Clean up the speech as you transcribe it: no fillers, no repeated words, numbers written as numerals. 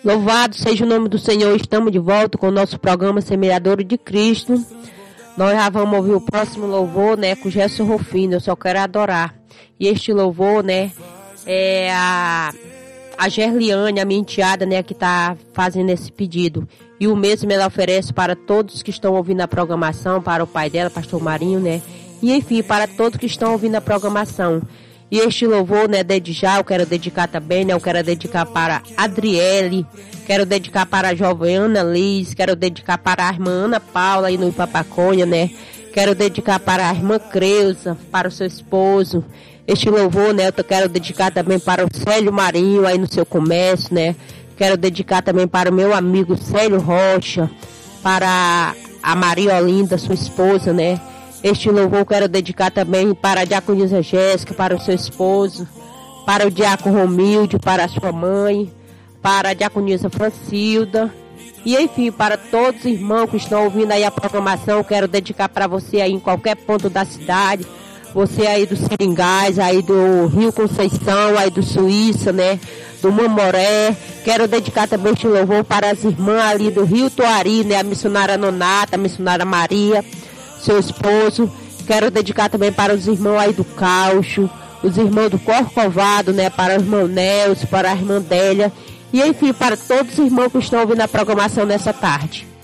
Louvado seja o nome do Senhor. Estamos de volta com o nosso programa Semeadora de Cristo. Nós já vamos ouvir o próximo louvor, né, com o Gerson Rufino, Eu Só Quero Adorar. E este louvor, né, é a Gerliane, a minha enteada, né, que está fazendo esse pedido. E o mesmo ela oferece para todos que estão ouvindo a programação, para o pai dela, pastor Marinho, né, e enfim, para todos que estão ouvindo a programação. E este louvor, né, desde já eu quero dedicar também, né, eu quero dedicar para Adriele, quero dedicar para a Jovana Liz, quero dedicar para a irmã Ana Paula aí no Ipapaconha, né, quero dedicar para a irmã Creuza, para o seu esposo. Este louvor, né, eu quero dedicar também para o Célio Marinho aí no seu comércio, né, quero dedicar também para o meu amigo Célio Rocha, para a Maria Olinda, sua esposa, né. Este louvor eu quero dedicar também para a diaconisa Jéssica, para o seu esposo, para o diácono Romilde, para a sua mãe, para a diaconisa Francilda, e enfim, para todos os irmãos que estão ouvindo aí a programação, eu quero dedicar para você aí em qualquer ponto da cidade, você aí do Seringás, aí do Rio Conceição, aí do Suíça, né, do Mamoré. Quero dedicar também este louvor para as irmãs ali do Rio Toari, né, a missionária Nonata, a missionária Maria, seu esposo. Quero dedicar também para os irmãos aí do Caucho, os irmãos do Corcovado, né, para o irmão Nelson, para a irmã Délia, e enfim, para todos os irmãos que estão ouvindo a programação nessa tarde.